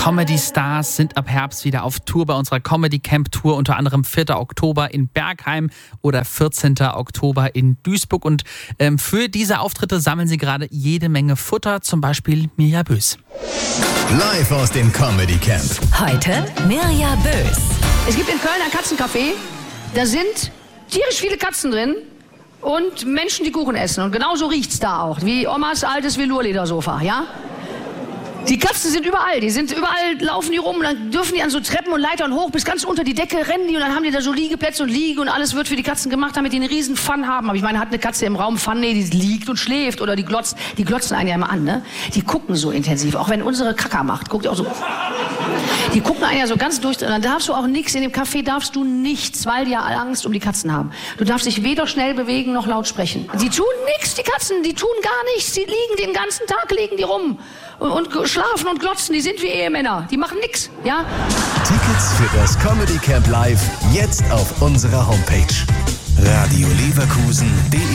Comedy-Stars sind ab Herbst wieder auf Tour bei unserer Comedy-Camp-Tour, unter anderem 4. Oktober in Bergheim oder 14. Oktober in Duisburg. Und für diese Auftritte sammeln sie gerade jede Menge Futter, zum Beispiel Mirja Bös. Live aus dem Comedy-Camp. Heute Mirja Bös. Es gibt in Köln ein Katzencafé, da sind tierisch viele Katzen drin und Menschen, die Kuchen essen. Und genauso riecht's da auch, wie Omas altes Velourledersofa, ja? Die Katzen sind überall, laufen die rum und dann dürfen die an so Treppen und Leitern hoch bis ganz unter die Decke rennen die und dann haben die da so Liegeplätze und Liege und alles wird für die Katzen gemacht, damit die einen riesen Fun haben. Aber ich meine, hat eine Katze im Raum Fun? Nee, die liegt und schläft oder die glotzen einen ja immer an, ne? Die gucken so intensiv, auch wenn unsere Kaka macht, guckt auch so. Die gucken einen ja so ganz durch, und dann darfst du auch nichts, in dem Café darfst du nichts, weil die ja Angst um die Katzen haben. Du darfst dich weder schnell bewegen noch laut sprechen. Die tun nichts, die Katzen, die tun gar nichts, die liegen den ganzen Tag, liegen die rum und schlafen und glotzen, die sind wie Ehemänner, die machen nichts, ja? Tickets für das Comedy Camp Live jetzt auf unserer Homepage radioleverkusen.de